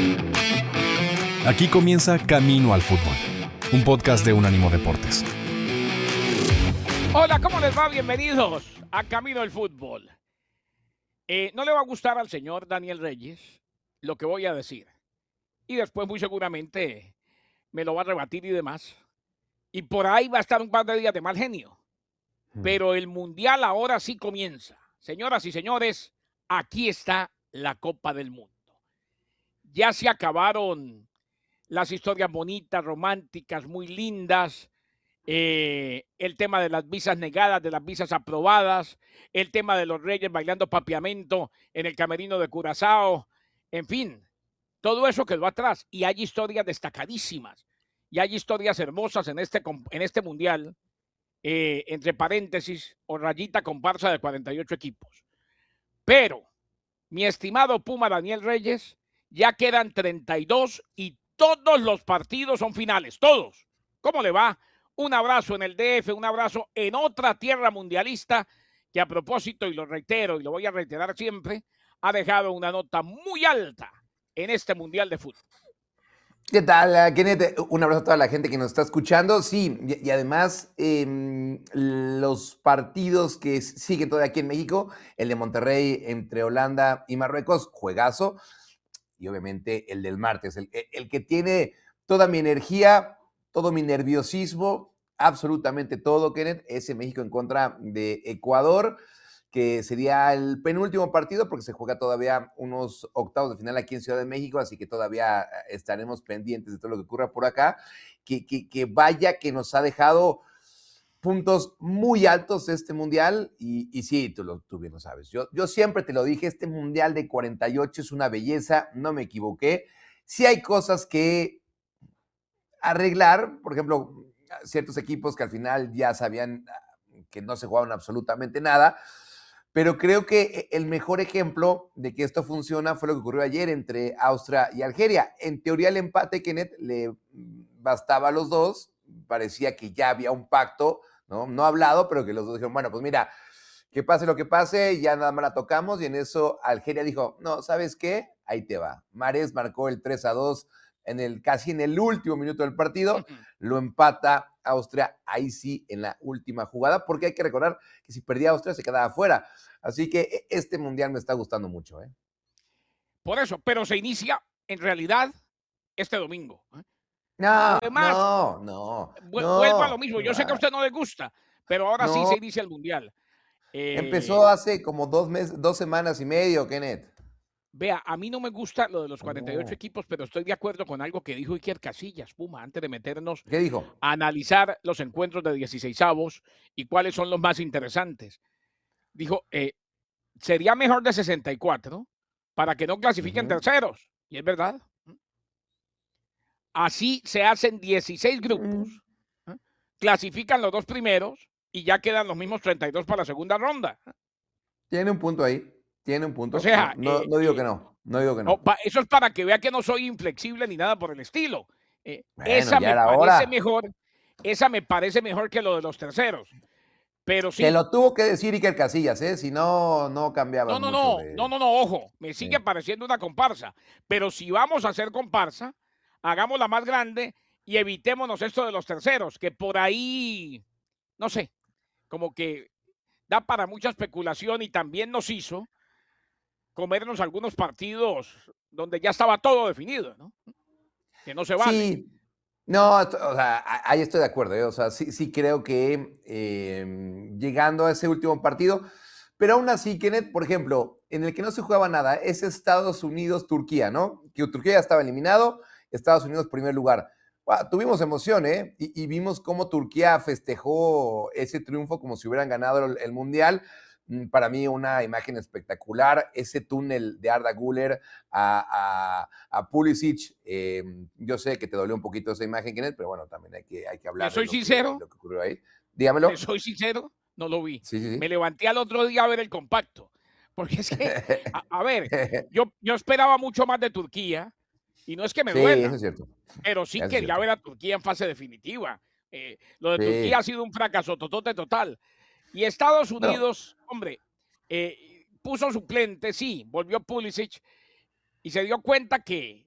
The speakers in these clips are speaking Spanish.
Aquí comienza Camino al Fútbol, un podcast de Unánimo Deportes. Hola, ¿cómo les va? Bienvenidos a Camino al Fútbol. No le va a gustar al señor Daniel Reyes lo que voy a decir. Y después muy seguramente me lo va a rebatir y demás. Y por ahí va a estar un par de días de mal genio. Pero el Mundial ahora sí comienza. Señoras y señores, aquí está la Copa del Mundo. Ya se acabaron las historias bonitas, románticas, muy lindas. El tema de las visas negadas, de las visas aprobadas, el tema de los reyes bailando papiamento en el camerino de Curazao, en fin, todo eso quedó atrás y hay historias destacadísimas y hay historias hermosas en este mundial, entre paréntesis o rayita comparsa de 48 equipos. Pero, mi estimado Puma Daniel Reyes, ya quedan 32 y todos los partidos son finales, todos. ¿Cómo le va? Un abrazo en el DF, un abrazo en otra tierra mundialista que, a propósito, y lo reitero y lo voy a reiterar siempre, ha dejado una nota muy alta en este Mundial de Fútbol. ¿Qué tal, Kenneth? Un abrazo a toda la gente que nos está escuchando. Sí, y además los partidos que siguen todavía aquí en México, el de Monterrey entre Holanda y Marruecos, juegazo, y obviamente el del martes, el que tiene toda mi energía, todo mi nerviosismo, absolutamente todo, Kenneth, ese México en contra de Ecuador, que sería el penúltimo partido porque se juega todavía unos octavos de final aquí en Ciudad de México, así que todavía estaremos pendientes de todo lo que ocurra por acá, que vaya que nos ha dejado puntos muy altos este mundial, y sí, tú bien lo sabes. Yo siempre te lo dije, este mundial de 48 es una belleza, no me equivoqué. Sí hay cosas que arreglar, por ejemplo, ciertos equipos que al final ya sabían que no se jugaban absolutamente nada, pero creo que el mejor ejemplo de que esto funciona fue lo que ocurrió ayer entre Austria y Algeria. En teoría el empate, Kenneth, le bastaba a los dos, parecía que ya había un pacto, no hablado, pero que los dos dijeron, bueno, pues mira, que pase lo que pase, ya nada más la tocamos, y en eso Algeria dijo, no, ¿sabes qué? Ahí te va. Mahrez marcó el 3-2 casi en el último minuto del partido, lo empata Austria, ahí sí, en la última jugada, porque hay que recordar que si perdía Austria se quedaba fuera. Así que este mundial me está gustando mucho. Por eso, pero se inicia en realidad este domingo. No, Lo demás, vuelvo a lo mismo. Yo sé que a usted no le gusta, pero ahora sí se no. inicia el Mundial. Empezó hace como 2 semanas y medio, Kenneth. Vea, a mí no me gusta lo de los 48 Oh. equipos, pero estoy de acuerdo con algo que dijo Iker Casillas, Puma, antes de meternos ¿Qué dijo? a analizar los encuentros de 16avos y cuáles son los más interesantes. Dijo, sería mejor de 64 para que no clasifiquen terceros. Y es verdad. Así se hacen 16 grupos, clasifican los dos primeros y ya quedan los mismos 32 para la segunda ronda. Tiene un punto ahí, tiene un punto. O sea, No digo que no, no digo que no. eso es para que vea que no soy inflexible ni nada por el estilo. Bueno, ya era hora. Esa me parece mejor que lo de los terceros. Pero sí. Que lo tuvo que decir Iker Casillas, si no, no cambiaba mucho ojo, me sigue pareciendo una comparsa. Pero si vamos a hacer comparsa, hagámosla más grande y evitémonos esto de los terceros, que por ahí, no sé, como que da para mucha especulación y también nos hizo comernos algunos partidos donde ya estaba todo definido, ¿no? Que no se vale. Sí, no, o sea, ahí estoy de acuerdo, o sea, sí creo que llegando a ese último partido, pero aún así, Kenneth, por ejemplo, en el que no se jugaba nada, es Estados Unidos-Turquía, ¿no? Que Turquía ya estaba eliminado, Estados Unidos primer lugar. Wow, tuvimos emoción, y vimos cómo Turquía festejó ese triunfo como si hubieran ganado el Mundial. Para mí una imagen espectacular, ese túnel de Arda Güler a Pulisic. Yo sé que te dolió un poquito esa imagen, Kenneth, pero bueno, también hay que hablar ¿Le soy sincero? lo que ocurrió ahí. Dígamelo. ¿Le soy sincero? No lo vi. Sí. Me levanté al otro día a ver el compacto. Porque es que, a ver, yo esperaba mucho más de Turquía, y no es que me Sí, eso duela, es cierto. pero sí Eso es quería cierto. ver a Turquía en fase definitiva. Lo de Turquía ha Sí. sido un fracaso total. Y Estados Bueno, Unidos, hombre, puso suplente, sí, volvió Pulisic y se dio cuenta que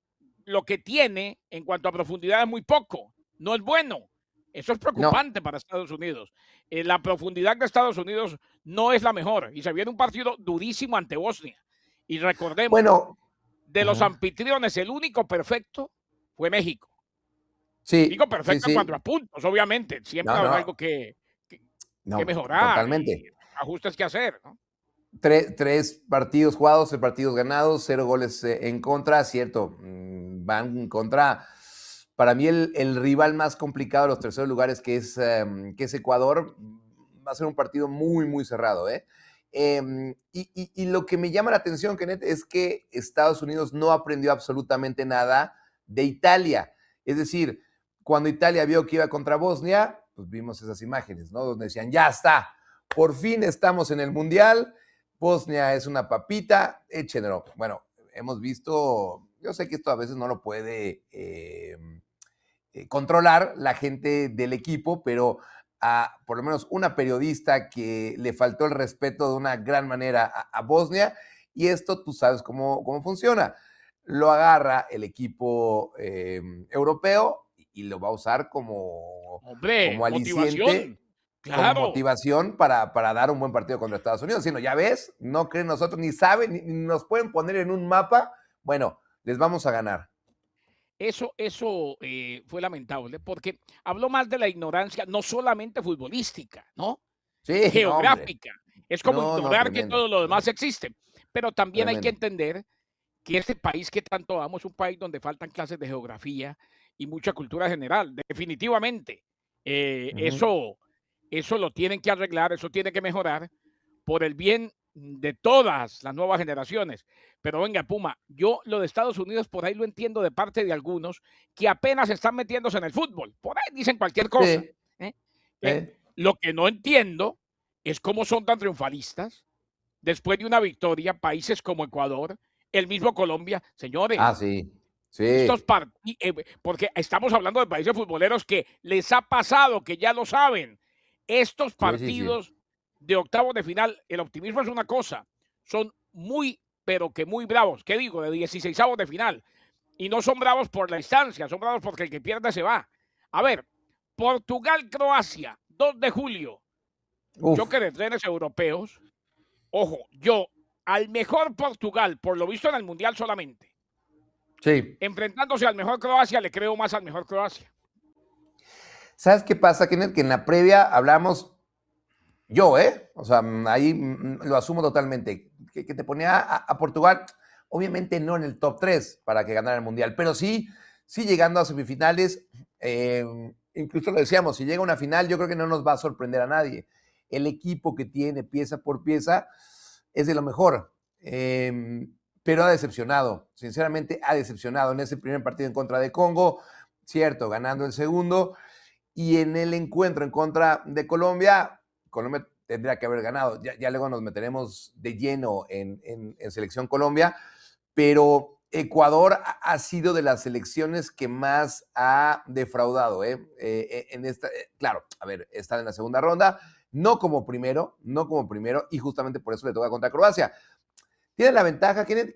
lo que tiene en cuanto a profundidad es muy poco, no es bueno. Eso es No. preocupante para Estados Unidos. La profundidad de Estados Unidos no es la mejor y se viene un partido durísimo ante Bosnia. Y recordemos, Bueno, de los ajá. anfitriones, el único perfecto fue México. Sí, Digo sí, perfecto en cuanto sí. a puntos, obviamente. Siempre No, habrá no, algo que no, mejorar y totalmente. ajustes que hacer, ¿no? Tres partidos jugados, 3 partidos ganados, 0 goles en contra, cierto. Van contra, para mí, el rival más complicado de los terceros lugares, que es Ecuador. Va a ser un partido muy, muy cerrado, ¿eh? Y lo que me llama la atención, Kenneth, es que Estados Unidos no aprendió absolutamente nada de Italia. Es decir, cuando Italia vio que iba contra Bosnia, pues vimos esas imágenes, ¿no? Donde decían, ya está, por fin estamos en el Mundial. Bosnia es una papita, échenlo. Bueno, hemos visto, yo sé que esto a veces no lo puede controlar la gente del equipo, pero a por lo menos una periodista que le faltó el respeto de una gran manera a Bosnia, y esto tú sabes cómo funciona. Lo agarra el equipo europeo y lo va a usar Hombre, como aliciente, motivación. como Claro. motivación para dar un buen partido contra Estados Unidos. Sino, ya ves, no creen nosotros, ni saben, ni nos pueden poner en un mapa. Bueno, les vamos a ganar. Eso fue lamentable porque habló más de la ignorancia, no solamente futbolística, ¿no? Sí, no, hombre. Geográfica. Es como No, no, ignorar que tremendo, todo lo demás tremendo, existe. Pero también hay que tremendo. entender que este país que tanto amo es un país donde faltan clases de geografía y mucha cultura general, definitivamente. Eh, Ujú. eso, eso lo tienen que arreglar, eso tiene que mejorar por el bien de todas las nuevas generaciones. Pero venga, Puma, yo lo de Estados Unidos por ahí lo entiendo de parte de algunos que apenas están metiéndose en el fútbol. Por ahí dicen cualquier cosa. Sí, ¿Eh? Eh, sí. lo que no entiendo es cómo son tan triunfalistas después de una victoria, países como Ecuador, el mismo Colombia, Ah, señores, sí, estos sí, partidos, porque estamos hablando de países futboleros que les ha pasado, que ya lo saben. Estos sí, sí, sí. partidos de octavos de final, el optimismo es una cosa, son muy, pero que muy bravos. ¿Qué digo? De 16avos de final. Y no son bravos por la instancia, son bravos porque el que pierde se va. A ver, Portugal-Croacia, 2 de julio, Uf, choque de trenes europeos. Ojo, yo al mejor Portugal, por lo visto en el Mundial solamente, sí. enfrentándose al mejor Croacia, le creo más al mejor Croacia. ¿Sabes qué pasa, Kenneth? Que en la previa hablamos yo, ¿eh? O sea, ahí lo asumo totalmente. Que te ponía a Portugal, obviamente no en el top 3 para que ganara el Mundial, pero sí, sí llegando a semifinales. Incluso lo decíamos, si llega a una final, yo creo que no nos va a sorprender a nadie. El equipo que tiene pieza por pieza es de lo mejor. Pero ha decepcionado, sinceramente ha decepcionado en ese primer partido en contra de Congo, cierto, ganando el segundo, y en el encuentro en contra de Colombia, Colombia tendría que haber ganado. Ya luego nos meteremos de lleno en Selección Colombia, pero Ecuador ha sido de las selecciones que más ha defraudado. En esta, claro, a ver, está en la segunda ronda, no como primero, y justamente por eso le toca contra Croacia. Tiene la ventaja, Kenneth,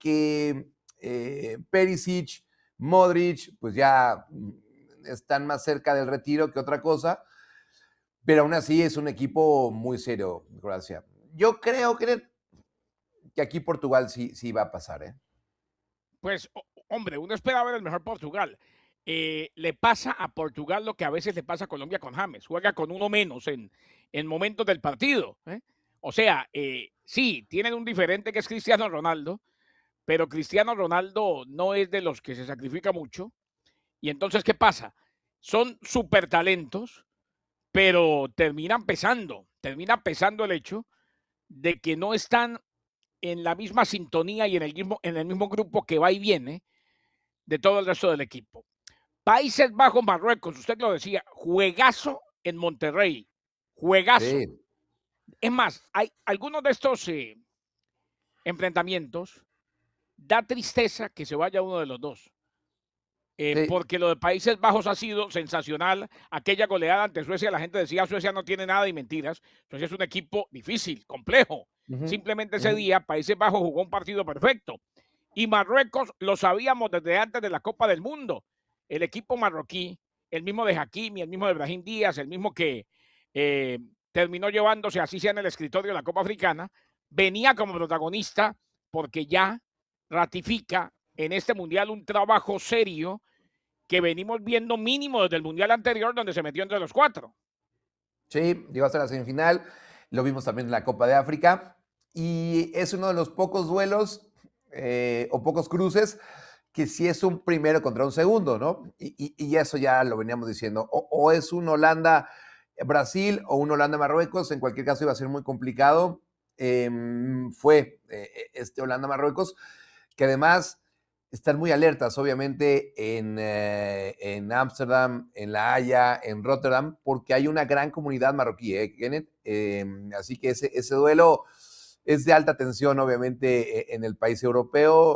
que Perisic, Modric, pues ya están más cerca del retiro que otra cosa, pero aún así es un equipo muy serio, Croacia. Yo creo, Kenneth, que aquí Portugal sí va a pasar, ¿eh? Pues, hombre, uno espera ver el mejor Portugal. Le pasa a Portugal lo que a veces le pasa a Colombia con James. Juega con uno menos en momentos del partido. O sea, sí, tienen un diferente que es Cristiano Ronaldo, pero Cristiano Ronaldo no es de los que se sacrifica mucho. Y entonces, ¿qué pasa? Son súper talentos, pero termina pesando el hecho de que no están en la misma sintonía y en el mismo grupo que va y viene de todo el resto del equipo. Países Bajos, Marruecos, usted lo decía, juegazo en Monterrey, juegazo. Sí, Es más, hay algunos de estos enfrentamientos, da tristeza que se vaya uno de los dos. sí. Porque lo de Países Bajos ha sido sensacional. Aquella goleada ante Suecia, la gente decía Suecia no tiene nada y mentiras. Suecia es un equipo difícil, complejo. Uh -huh, Simplemente uh ese -huh. día Países Bajos jugó un partido perfecto. Y Marruecos lo sabíamos desde antes de la Copa del Mundo. El equipo marroquí, el mismo de Hakimi, el mismo de Brahim Díaz, el mismo que terminó llevándose, así sea en el escritorio de la Copa Africana, venía como protagonista porque ya ratifica en este Mundial un trabajo serio que venimos viendo mínimo desde el Mundial anterior, donde se metió entre los 4. Sí, llegó hasta la semifinal, lo vimos también en la Copa de África, y es uno de los pocos duelos o pocos cruces que sí es un primero contra un segundo, ¿no? Y eso ya lo veníamos diciendo, o es un Holanda-Brasil o un Holanda-Marruecos, en cualquier caso iba a ser muy complicado. Fue este Holanda-Marruecos, que además están muy alertas, obviamente, en Ámsterdam, en La Haya, en Rotterdam, porque hay una gran comunidad marroquí, Kenneth. Así que ese duelo es de alta tensión, obviamente, en el país europeo.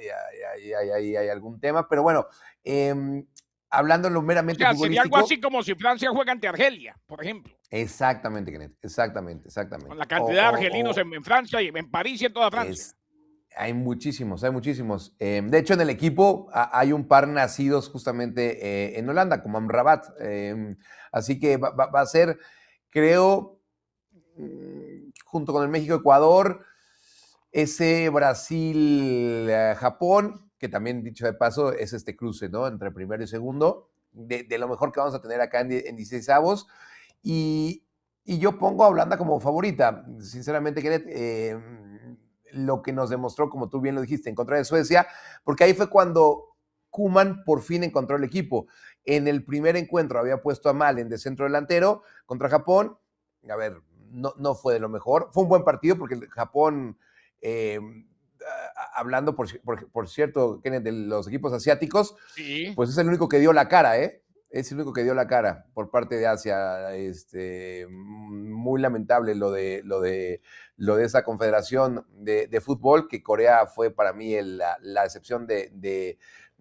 Hay algún tema, pero bueno, hablándolo meramente Sería algo futbolístico. así como si Francia juega ante Argelia, por ejemplo. Exactamente, Kenneth, exactamente. Con la cantidad de argelinos en Francia y en París y en toda Francia. Hay muchísimos. De hecho, en el equipo hay un par nacidos justamente en Holanda, como Amrabat. Así que va a ser, creo, junto con el México-Ecuador, ese Brasil-Japón, que también, dicho de paso, es este cruce, ¿no? Entre primero y segundo, de lo mejor que vamos a tener acá en 16avos. Y yo pongo a Holanda como favorita. Sinceramente, Kenneth, lo que nos demostró, como tú bien lo dijiste, en contra de Suecia, porque ahí fue cuando Koeman por fin encontró el equipo. En el primer encuentro había puesto a Malen de centro delantero contra Japón. A ver, no fue de lo mejor. Fue un buen partido porque el Japón, hablando por cierto, Kenneth, de los equipos asiáticos, sí, pues es el único que dio la cara, ¿eh? Es el único que dio la cara por parte de Asia. Muy lamentable lo de esa confederación de fútbol, que Corea fue para mí la excepción de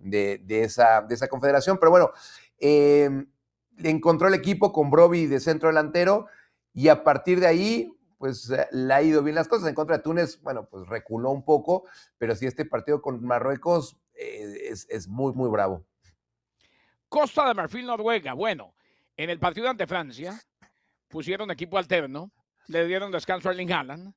esa confederación. Pero bueno, encontró el equipo con Brobbey de centro delantero, y a partir de ahí, pues le ha ido bien las cosas. En contra de Túnez, bueno, pues reculó un poco, pero sí, este partido con Marruecos es muy, muy bravo. Costa de Marfil, Noruega. Bueno, en el partido ante Francia pusieron equipo alterno, le dieron descanso a Erling Haaland,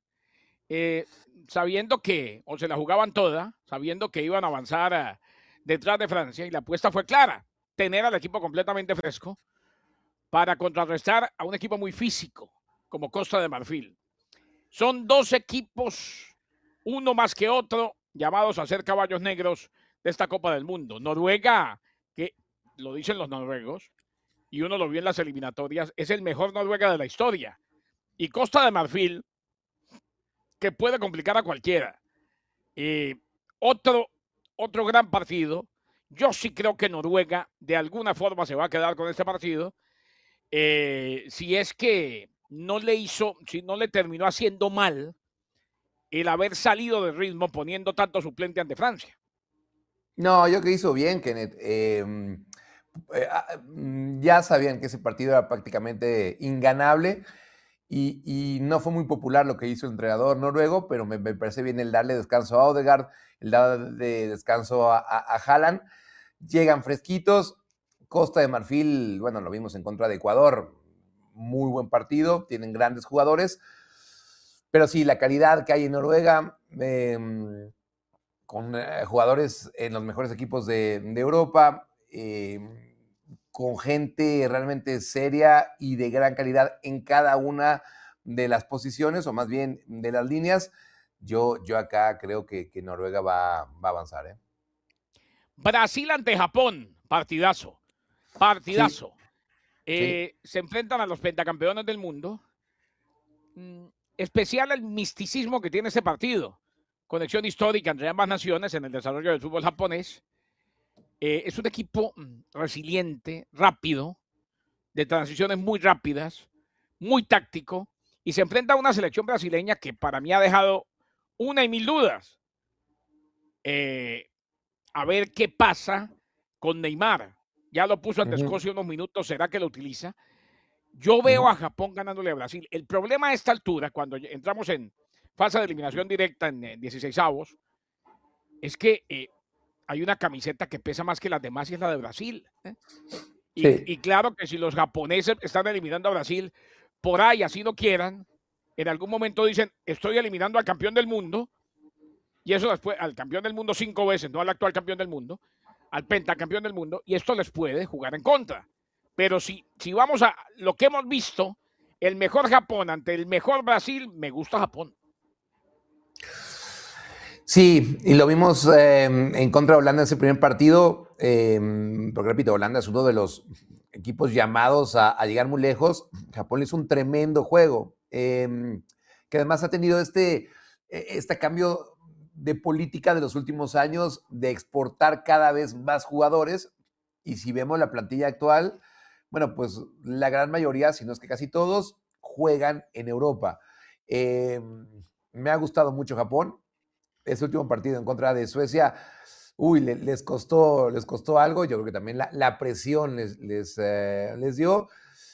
sabiendo que, o se la jugaban toda, sabiendo que iban a avanzar detrás de Francia, y la apuesta fue clara, tener al equipo completamente fresco para contrarrestar a un equipo muy físico como Costa de Marfil. Son 2 equipos, uno más que otro, llamados a ser caballos negros de esta Copa del Mundo. Noruega, que lo dicen los noruegos, y uno lo vio en las eliminatorias, es el mejor Noruega de la historia. Y Costa de Marfil, que puede complicar a cualquiera. Otro gran partido. Yo sí creo que Noruega de alguna forma se va a quedar con este partido. Si es que si no le terminó haciendo mal el haber salido de ritmo poniendo tanto suplente ante Francia. No, yo creo que hizo bien, Kenneth. Ya sabían que ese partido era prácticamente inganable, y no fue muy popular lo que hizo el entrenador noruego, pero me parece bien el darle descanso a Odegaard, el darle descanso a Haaland. Llegan fresquitos. Costa de Marfil, bueno, lo vimos en contra de Ecuador, muy buen partido, tienen grandes jugadores, pero sí, la calidad que hay en Noruega, con jugadores en los mejores equipos de Europa, con gente realmente seria y de gran calidad en cada una de las posiciones, o más bien de las líneas. Yo acá creo que Noruega va a avanzar, ¿eh? Brasil ante Japón, partidazo. Sí, sí. Se enfrentan a los pentacampeones del mundo. Especial el misticismo que tiene ese partido. Conexión histórica entre ambas naciones en el desarrollo del fútbol japonés. Es un equipo resiliente, rápido, de transiciones muy rápidas, muy táctico, y se enfrenta a una selección brasileña que para mí ha dejado una y mil dudas. A ver qué pasa con Neymar. Ya lo puso ante Escocia unos minutos, ¿será que lo utiliza? Yo veo a Japón ganándole a Brasil. El problema a esta altura, cuando entramos en fase de eliminación directa en 16avos, es que hay una camiseta que pesa más que las demás y es la de Brasil. Sí. Y claro que si los japoneses están eliminando a Brasil, por ahí así no quieran, en algún momento dicen, estoy eliminando al campeón del mundo, y eso después, al campeón del mundo 5 veces, no al actual campeón del mundo, al pentacampeón del mundo, y esto les puede jugar en contra. Pero si vamos a lo que hemos visto, el mejor Japón ante el mejor Brasil, me gusta Japón. Sí, y lo vimos en contra de Holanda en ese primer partido, porque repito, Holanda es uno de los equipos llamados a llegar muy lejos. Japón le hizo un tremendo juego, que además ha tenido este cambio de política de los últimos años de exportar cada vez más jugadores. Y si vemos la plantilla actual, bueno, pues la gran mayoría, si no es que casi todos, juegan en Europa. Me ha gustado mucho Japón. Ese último partido en contra de Suecia, les costó algo. Yo creo que también la presión les dio.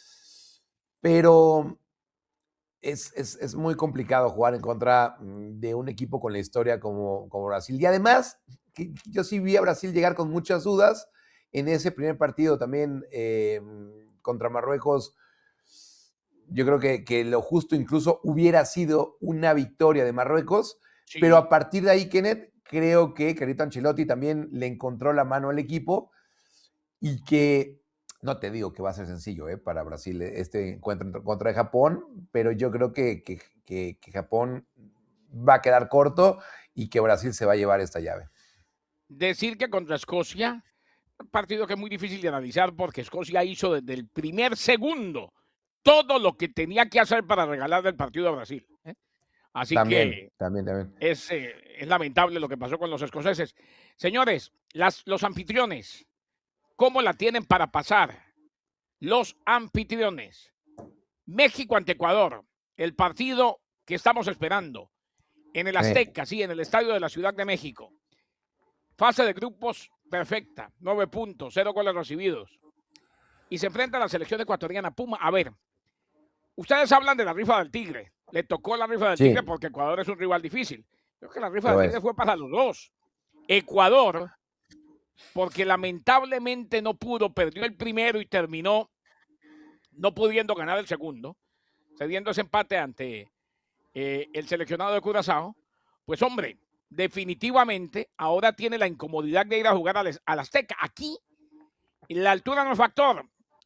Pero es muy complicado jugar en contra de un equipo con la historia como Brasil. Y además, yo sí vi a Brasil llegar con muchas dudas en ese primer partido también contra Marruecos. Yo creo que lo justo incluso hubiera sido una victoria de Marruecos, sí. Pero a partir de ahí, Kenneth, creo que Carleto Ancelotti también le encontró la mano al equipo y que, no te digo que va a ser sencillo para Brasil este encuentro contra Japón, pero yo creo que Japón va a quedar corto y que Brasil se va a llevar esta llave. Decir que contra Escocia, un partido que es muy difícil de analizar porque Escocia hizo desde el primer segundo todo lo que tenía que hacer para regalarle el partido a Brasil. Así que también. Es lamentable lo que pasó con los escoceses. Señores, los anfitriones, ¿cómo la tienen para pasar? Los anfitriones. México ante Ecuador, el partido que estamos esperando en el Azteca, sí, en el estadio de la Ciudad de México. Fase de grupos perfecta, 9 puntos, 0 goles recibidos. Y se enfrenta a la selección ecuatoriana. Puma, a ver, ustedes hablan de la rifa del Tigre. Le tocó la rifa del Tigre porque Ecuador es un rival difícil. Creo que la rifa del Tigre fue para los dos. Ecuador, porque lamentablemente no pudo, perdió el primero y terminó no pudiendo ganar el segundo, cediendo ese empate ante el seleccionado de Curazao. Pues hombre, definitivamente ahora tiene la incomodidad de ir a jugar al Azteca. Aquí la altura no es factor.